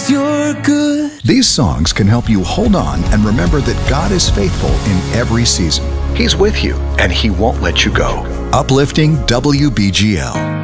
'cause you're good. These songs can help you hold on and remember that God is faithful in every season. He's with you, and He won't let you go. Uplifting WBGL.